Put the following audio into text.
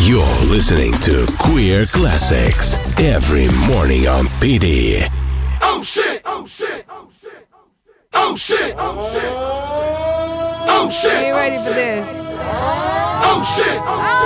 You're listening to Queer Classics every morning on PD. Oh shit! Oh shit! Oh shit! Oh shit! Oh shit! Oh shit! Are you ready for this? Oh shit!